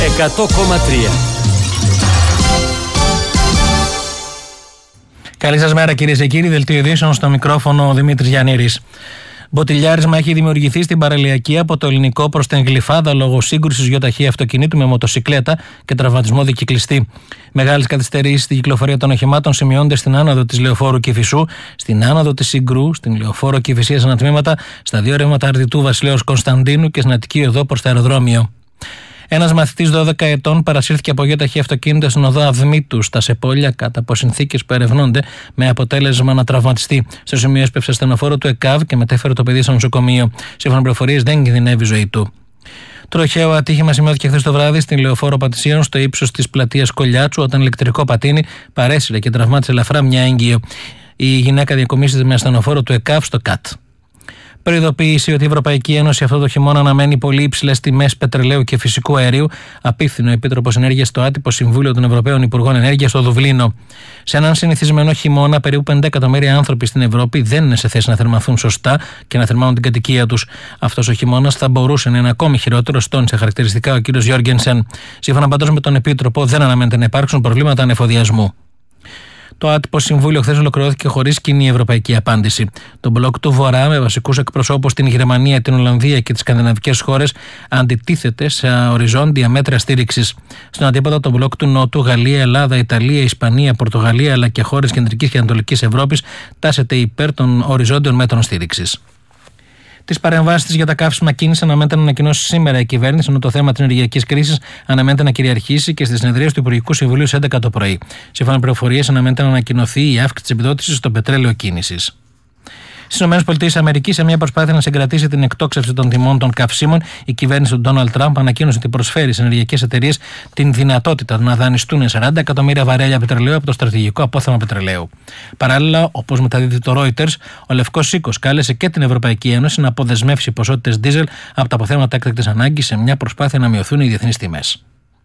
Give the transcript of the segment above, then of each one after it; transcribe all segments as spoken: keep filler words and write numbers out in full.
εκατό κόμμα τρία. Καλή σας μέρα κυρίες και κύριοι, δελτίο ειδήσεων, στο μικρόφωνο ο Δημήτρης Γιαννήρης. Μποτιλιάρισμα έχει δημιουργηθεί στην παραλιακή από το ελληνικό προς την Γλυφάδα λόγω σύγκρουσης γιοταχή αυτοκινήτου με μοτοσικλέτα και τραυματισμό δικυκλιστή. Μεγάλες καθυστερήσεις στην κυκλοφορία των οχημάτων σημειώνονται στην άνοδο της Λεωφόρου Κηφισού, στην άνοδο της Συγκρού, στην Λεωφόρο Κηφισίας ανατμήματα, στα δύο ρεύματα Αρδιτού Βασιλέως Κωνσταντίνου και στην Αττική Οδό προς το αεροδρόμιο. Ένας μαθητής δώδεκα ετών παρασύρθηκε από γιοταχή αυτοκίνητο στην οδό Αυμήτου στα Σεπόλια κατά από συνθήκες που ερευνώνται, με αποτέλεσμα να τραυματιστεί. Στο σημείο έσπευσε στενοφόρο του ΕΚΑΒ και μετέφερε το παιδί στο νοσοκομείο. Σύμφωνα με πληροφορίες, δεν κινδυνεύει η ζωή του. Τροχαίο ατύχημα σημειώθηκε χθες το βράδυ στην Λεωφόρο Πατησίων, στο ύψος της πλατείας Κολιάτσου, όταν ηλεκτρικό πατίνι παρέσυρε και τραυμάτισε ελαφρά μια έγκυο. Η γυναίκα διακομίσεται με ασθενοφόρο του ΕΚΑΒ στο ΚΑΤ. Προειδοποίηση ότι η Ευρωπαϊκή Ένωση αυτό το χειμώνα αναμένει πολύ υψηλές τιμές πετρελαίου και φυσικού αερίου, απίφθινε ο Επίτροπος Ενέργειας στο άτυπο Συμβούλιο των Ευρωπαίων Υπουργών Ενέργειας στο Δουβλίνο. Σε έναν συνηθισμένο χειμώνα, περίπου πέντε εκατομμύρια άνθρωποι στην Ευρώπη δεν είναι σε θέση να θερμαθούν σωστά και να θερμάνουν την κατοικία τους. Αυτός ο χειμώνας θα μπορούσε να είναι ακόμη χειρότερο, τόνισε χαρακτηριστικά ο κ. Γιώργενσεν. Σύμφωνα πάντως με τον Επίτροπο, δεν αναμένεται να υπάρξουν προβλήματα ανεφοδιασμού. Το άτυπο συμβούλιο χθες ολοκληρώθηκε χωρίς κοινή ευρωπαϊκή απάντηση. Το μπλοκ του Βορρά, με βασικούς εκπροσώπους στην Γερμανία, την Ολλανδία και τις σκανδιναβικές χώρες, αντιτίθεται σε οριζόντια μέτρα στήριξης. Στον αντίποδο, το μπλοκ του Νότου, Γαλλία, Ελλάδα, Ιταλία, Ισπανία, Πορτογαλία αλλά και χώρες κεντρικής και ανατολικής Ευρώπης, τάσεται υπέρ των οριζόντιων μέτρων στήριξης. Τις παρεμβάσεις της για τα καύσιμα κίνηση αναμένεται να ανακοινώσει σήμερα η κυβέρνηση, ενώ το θέμα της ενεργειακής κρίσης αναμένεται να κυριαρχήσει και στις συνεδρίες του Υπουργικού Συμβουλίου στις έντεκα το πρωί. Σύμφωνα με πληροφορίες, αναμένεται να ανακοινωθεί η αύξηση της επιδότησης στο πετρέλαιο κίνησης. Στις ΗΠΑ, σε μια προσπάθεια να συγκρατήσει την εκτόξευση των τιμών των καυσίμων, η κυβέρνηση του Ντόναλντ Τραμπ ανακοίνωσε ότι προσφέρει σε ενεργειακές εταιρείες την δυνατότητα να δανειστούν σαράντα εκατομμύρια βαρέλια πετρελαίου από το στρατηγικό απόθεμα πετρελαίου. Παράλληλα, όπως μεταδίδει το Reuters, ο Λευκός Οίκος κάλεσε και την Ευρωπαϊκή Ένωση να αποδεσμεύσει ποσότητες ντίζελ από τα αποθέματα έκτακτης ανάγκης σε μια προσπάθεια να μειωθούν οι διεθνείς τιμές.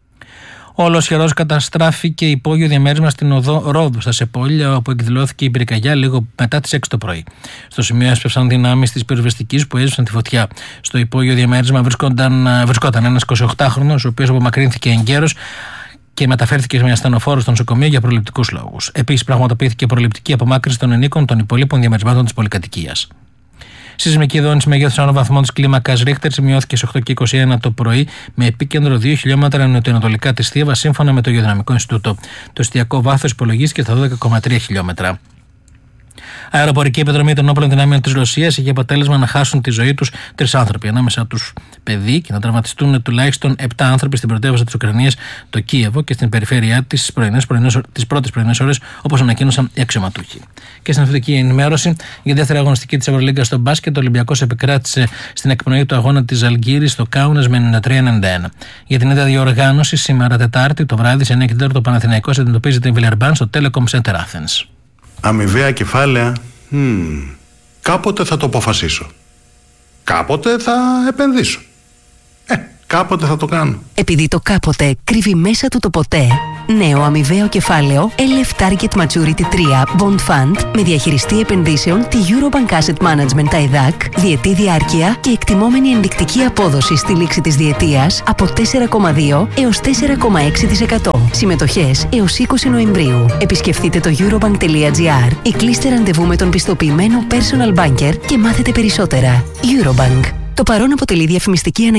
Ολοσχερός καταστράφηκε υπόγειο διαμέρισμα στην οδό Ρόδου στα Σεπόλια, όπου εκδηλώθηκε η πυρκαγιά λίγο μετά τις έξι το πρωί. Στο σημείο έσπευσαν δυνάμεις της πυροσβεστικής που έζησαν τη φωτιά. Στο υπόγειο διαμέρισμα βρισκόταν, βρισκόταν ένας εικοσιοκτάχρονος, ο οποίος απομακρύνθηκε εγκαίρος και μεταφέρθηκε με ασθενοφόρο στο νοσοκομείο για προληπτικούς λόγους. Επίσης, πραγματοποιήθηκε προληπτική απομάκρυνση των ενίκων των υπολείπων διαμερισμάτων της πολυκατοικίας. Σεισμική δόνηση μεγέθους άνω βαθμών της κλίμακας Ρίχτερ σημειώθηκε στις οκτώ και είκοσι ένα το πρωί, με επίκεντρο δύο χιλιόμετρα νοτιοανατολικά της Θήβας, σύμφωνα με το Γεωδυναμικό Ινστιτούτο. Το εστιακό βάθος υπολογίστηκε στα δώδεκα κόμμα τρία χιλιόμετρα. Αεροπορική επιδρομή των όπλων δυνάμεων της Ρωσίας είχε αποτέλεσμα να χάσουν τη ζωή τους τρεις άνθρωποι, ανάμεσα τους παιδί, και να τραυματιστούν τουλάχιστον επτά άνθρωποι στην πρωτεύουσα της Ουκρανίας, το Κίεβο, και στην περιφέρειά της τις πρώτες πρωινές ώρες, όπως ανακοίνωσαν οι αξιωματούχοι. Και στην αθλητική ενημέρωση, για δεύτερη αγωνιστική της Ευρωλίγκα στο μπάσκετ, ο Ολυμπιακός επικράτησε στην εκπνοή του αγώνα της Ζαλγκίρης στο Κάουνας με ενενήντα τρία ενενήντα ένα. Για την ίδια διοργάνωση, σήμερα Τετάρτη το βράδυ, σε εννιά και τέσσερα, το Παναθηναϊκός αντιμετωπίζει την Βιλερμπάν στο Telecom Center Athens. Αμοιβαία κεφάλαια, hmm, κάποτε θα το αποφασίσω. Κάποτε θα επενδύσω. Ε, κάποτε θα το κάνω. Επειδή το κάποτε κρύβει μέσα του το ποτέ, νέο αμοιβαίο κεφάλαιο ελ εφ Target Maturity τρία Bond Fund με διαχειριστή επενδύσεων τη Eurobank Asset Management τα ΕΔΑΚ, διετή διάρκεια και εκτιμόμενη ενδεικτική απόδοση στη λήξη της διετίας από τέσσερα κόμμα δύο έως τέσσερα κόμμα έξι τοις εκατό. Συμμετοχές έως είκοσι Νοεμβρίου. Επισκεφτείτε το eurobank.gr ή κλείστε ραντεβού με τον πιστοποιημένο personal banker και μάθετε περισσότερα. Eurobank. Το παρόν αποτελεί διαφημιστική ανακοίνωση.